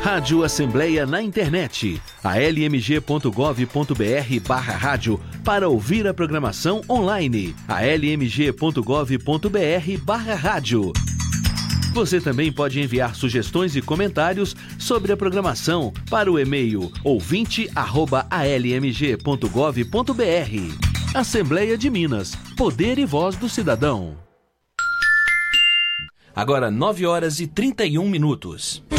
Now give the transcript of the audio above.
Rádio Assembleia na internet, almg.gov.br/rádio para ouvir a programação online, almg.gov.br/rádio. Você também pode enviar sugestões e comentários sobre a programação para o e-mail ouvinte@almg.gov.br. Assembleia de Minas, poder e voz do cidadão. Agora 9h31.